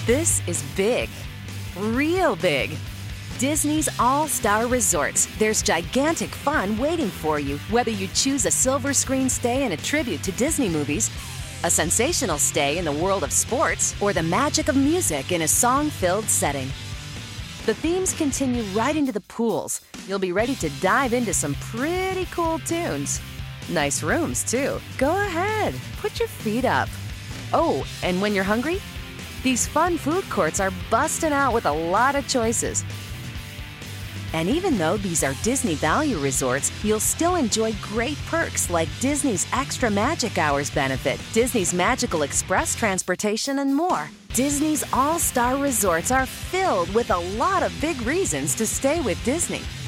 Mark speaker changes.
Speaker 1: This is big. Real big. Disney's All-Star Resorts. There's gigantic fun waiting for you, whether you choose a silver screen stay and a tribute to Disney movies, a sensational stay in the world of sports, or the magic of music in a song-filled setting. The themes continue right into the pools. You'll be ready to dive into some pretty cool tunes. Nice rooms, too. Go ahead, put your feet up. Oh, and when you're hungry, these fun food courts are busting out with a lot of choices. And even though these are Disney Value Resorts, you'll still enjoy great perks like Disney's Extra Magic Hours benefit, Disney's Magical Express transportation, and more. Disney's All-Star Resorts are filled with a lot of big reasons to stay with Disney.